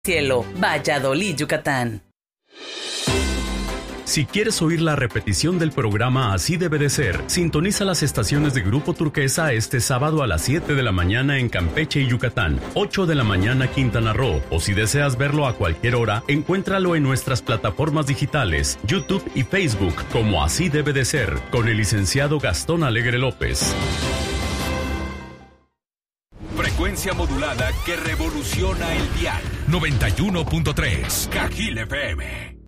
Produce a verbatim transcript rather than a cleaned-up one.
Cielo, Valladolid, Yucatán. Si quieres oír la repetición del programa Así debe de ser, sintoniza las estaciones de Grupo Turquesa este sábado a las siete de la mañana en Campeche y Yucatán, ocho de la mañana Quintana Roo, o si deseas verlo a cualquier hora, encuéntralo en nuestras plataformas digitales, YouTube y Facebook, como Así debe de ser, con el licenciado Gastón Alegre López. Frecuencia modulada que revoluciona el dial. noventa y uno punto tres Cajil F M.